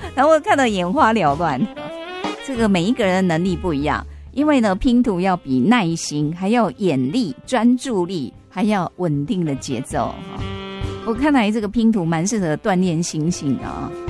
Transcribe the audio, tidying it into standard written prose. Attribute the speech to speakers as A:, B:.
A: 然后看到眼花缭乱。这个每一个人的能力不一样，因为呢拼图要比耐心，还要眼力、专注力，还要稳定的节奏。我看来这个拼图蛮适合锻炼心性的啊。